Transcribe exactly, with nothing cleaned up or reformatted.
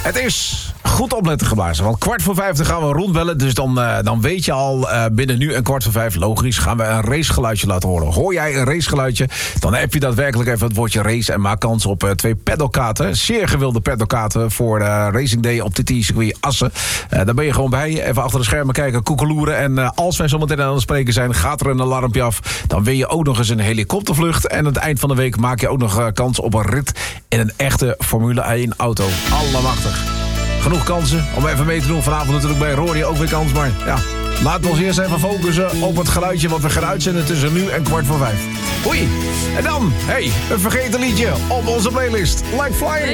Het is goed opletten geblazen, want kwart voor vijf dan gaan we rondbellen. Dus dan, uh, dan weet je al, uh, binnen nu en kwart voor vijf, logisch, gaan we een racegeluidje laten horen. Hoor jij een racegeluidje, dan heb je daadwerkelijk even het woordje race en maak kans op uh, twee paddelkaarten. Zeer gewilde paddelkaarten voor uh, Racing Day op T T-circuit Assen. Uh, daar ben je gewoon bij. Even achter de schermen kijken, koekeloeren. En uh, als wij zometeen aan het spreken zijn, gaat er een alarmpje af. Dan win je ook nog eens een helikoptervlucht. En aan het eind van de week maak je ook nog uh, kans op een rit in een echte Formule één auto. Allemachtig. Genoeg kansen om even mee te doen. Vanavond natuurlijk bij Rory ook weer kans. Maar ja, laten we ons eerst even focussen op het geluidje wat we gaan uitzenden tussen nu en kwart voor vijf. Oei. En dan, hey, een vergeten liedje op onze playlist. Like Flying.